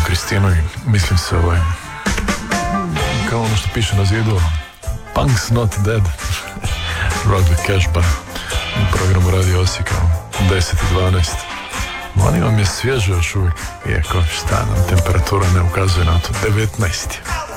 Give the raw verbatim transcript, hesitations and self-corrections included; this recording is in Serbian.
Kristinu i mislim se ovaj, kao ono što piše na zidu, Punk's not dead. Rodney Cashbar u programu Radio Osijeka deset i dvanaest. Oni vam je svježe još uvijek, iako šta nam temperatura ne ukazuje na to, devetnaest.